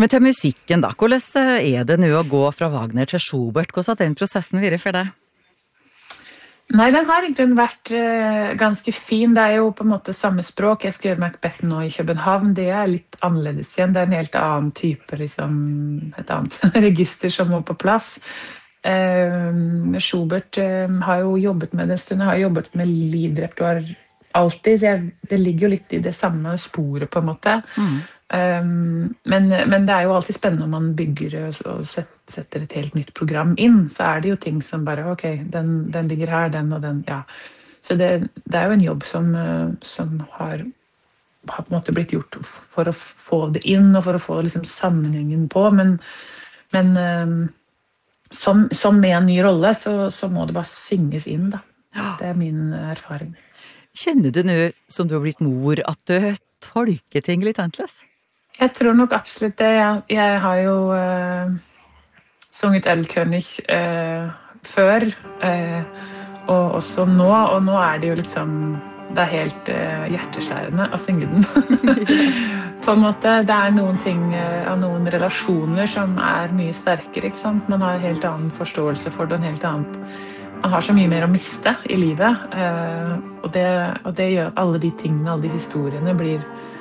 Men til musikken da, hvordan det nå å gå fra Wagner til Schubert? Hvordan har den prosessen vært for deg? Nei, den har egentlig vært ganske fin. Det jo på en måte samme språk. Jeg skal gjøre Macbeth nå i København. Det litt annerledes igjen. Det en helt annen type, liksom, et annet register som må på plass. Schubert har jo jobbet med det en stund. Jeg har jobbet med Lied-repertoar alltid, så det ligger jo litt i det samme sporet på en måte. Men det jo alltid spennende om man bygger og setter et helt nytt program inn, så det jo ting som bare, ok, den ligger her, den og den, ja. Så det jo en jobb som har på en måte blitt gjort for å få det inn, og for å få liksom sammenhengen på, men som med en ny rolle, så må det bare synges inn da. Det min erfaring. Kjenner du nå, som du har blitt mor, at du tolker ting litt annerledes? Jeg tror nok absolutt det. Jeg har jo sunget El-König før, og også nå, og nå det jo liksom, det helt hjerteskjærende å synge den. På en måte, det noen ting av noen relasjoner som mye sterkere, ikke sant? Man har en helt annen forståelse for det, en helt annet. Man har så mye mer å miste i livet, og det gjør alle de tingene, alle de historiene blir